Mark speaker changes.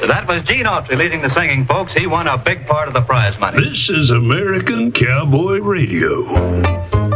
Speaker 1: That was Gene Autry leading the singing, folks. He won a big part of the prize money.
Speaker 2: This is American Cowboy Radio.